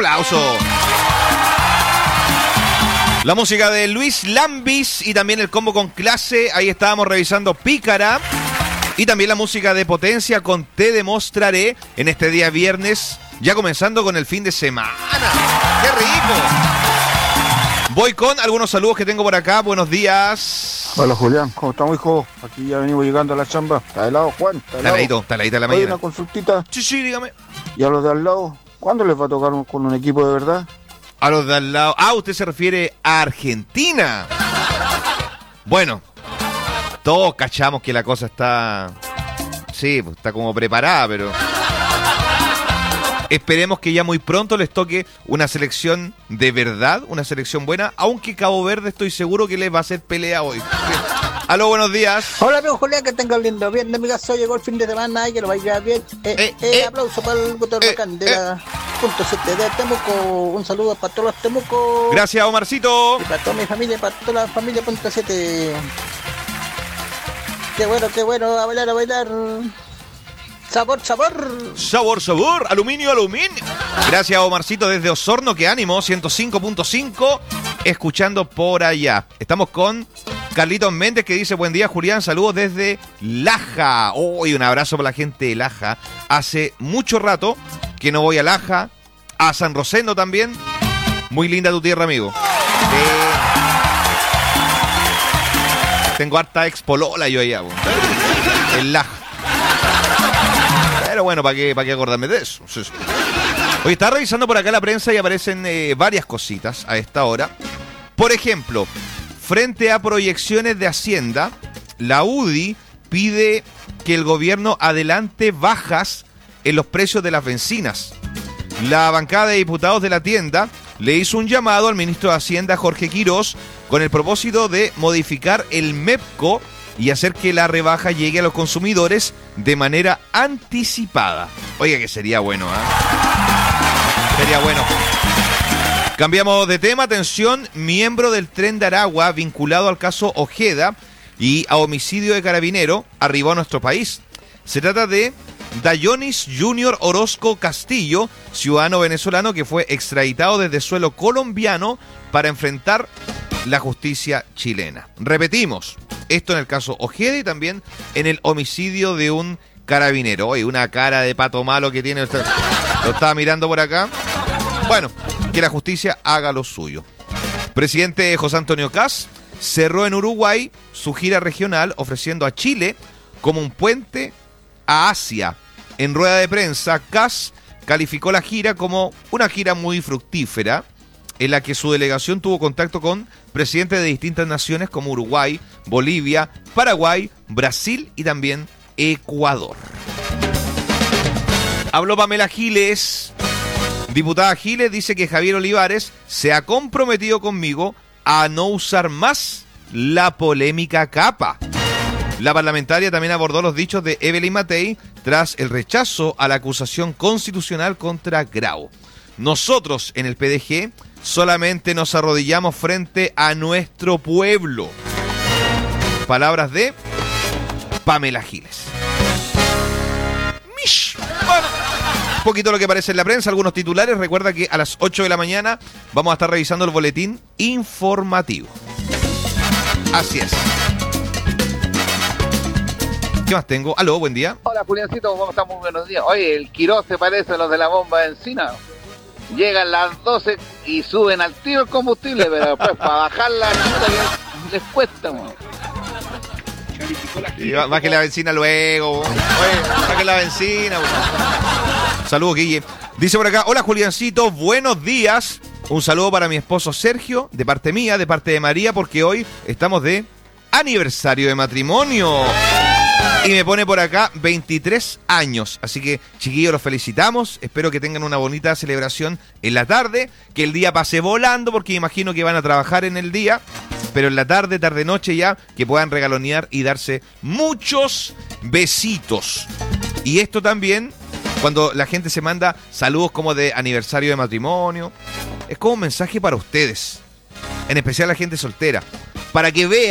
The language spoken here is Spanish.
aplauso. La música de Luis Lambis y también el combo con Clase. Ahí estábamos revisando Pícara. Y también la música de Potencia con Te Demostraré en este día viernes, ya comenzando con el fin de semana. ¡Qué rico! Voy con algunos saludos que tengo por acá. Buenos días. Hola Julián, ¿cómo estamos, hijo? Aquí ya venimos llegando a la chamba. ¿Está helado, Juan? Está heladita la Oye, mañana. una consultita. Sí, dígame. ¿Y a los de al lado, cuándo les va a tocar con un equipo de verdad? A los de al lado. Ah, usted se refiere a Argentina. Bueno, todos cachamos que la cosa está... Sí, pues, está como preparada, pero... Esperemos que ya muy pronto les toque una selección de verdad, una selección buena, aunque Cabo Verde estoy seguro que les va a hacer pelea hoy. Aló, buenos días. Hola, amigo Julián, que tenga un lindo viernes, mi caso llegó el fin de semana y que lo vaya bien. Aplauso para el motor bacán de la .7 de Temuco. Un saludo para todos los Temuco. Gracias, Omarcito. Y para toda mi familia, para toda la familia .7. Qué bueno, a bailar. Sabor. Aluminio. Gracias, Omarcito, desde Osorno, que ánimo, 105.5, escuchando por allá. Estamos con Carlitos Méndez, que dice, buen día, Julián, saludos desde Laja. Y un abrazo para la gente de Laja. Hace mucho rato que no voy a Laja, a San Rosendo también. Muy linda tu tierra, amigo. Tengo harta expolola yo allá, en Laja. Pero bueno, ¿para qué acordarme de eso? Hoy está revisando por acá la prensa y aparecen varias cositas a esta hora. Por ejemplo, frente a proyecciones de Hacienda, la UDI pide que el gobierno adelante bajas en los precios de las bencinas. La bancada de diputados de la tienda le hizo un llamado al ministro de Hacienda, Jorge Quirós, con el propósito de modificar el MEPCO y hacer que la rebaja llegue a los consumidores de manera anticipada. Oiga, que sería bueno, Sería bueno. Cambiamos de tema. Atención, miembro del Tren de Aragua vinculado al caso Ojeda y a homicidio de carabinero arribó a nuestro país. Se trata de Dayonis Junior Orozco Castillo, ciudadano venezolano que fue extraditado desde suelo colombiano para enfrentar la justicia chilena. Repetimos, esto en el caso Ojeda y también en el homicidio de un carabinero. Oye, una cara de pato malo que tiene. Lo estaba mirando por acá. Bueno, que la justicia haga lo suyo. Presidente José Antonio Kast cerró en Uruguay su gira regional ofreciendo a Chile como un puente a Asia. En rueda de prensa, Kast calificó la gira como una gira muy fructífera, en la que su delegación tuvo contacto con presidentes de distintas naciones como Uruguay, Bolivia, Paraguay, Brasil y también Ecuador. Habló Pamela Giles. Diputada Giles dice que Javier Olivares se ha comprometido conmigo a no usar más la polémica capa. La parlamentaria también abordó los dichos de Evelyn Matei tras el rechazo a la acusación constitucional contra Grau. Nosotros en el PDG solamente nos arrodillamos frente a nuestro pueblo. Palabras de Pamela Giles. Bueno, un poquito lo que aparece en la prensa, algunos titulares. Recuerda que a las 8 de la mañana vamos a estar revisando el boletín informativo. Así es. ¿Qué más tengo? Aló, buen día. Hola, Juliancito, ¿cómo estás? Muy buenos días. Oye, el Quirós se parece a los de la bomba de Encina. Llegan las 12 y suben al tiro el combustible, pero después para bajar la chuta les cuesta, man. Baje la benzina luego. Oye, baje la benzina. Saludos, Guille. Dice por acá, hola Juliancito, buenos días. Un saludo para mi esposo Sergio, de parte mía, de parte de María, porque hoy estamos de aniversario de matrimonio. Y me pone por acá 23 años. Así que, chiquillos, los felicitamos. Espero que tengan una bonita celebración en la tarde. Que el día pase volando, porque imagino que van a trabajar en el día. Pero en la tarde, tarde-noche ya, que puedan regalonear y darse muchos besitos. Y esto también, cuando la gente se manda saludos como de aniversario de matrimonio, es como un mensaje para ustedes. En especial la gente soltera. Para que vean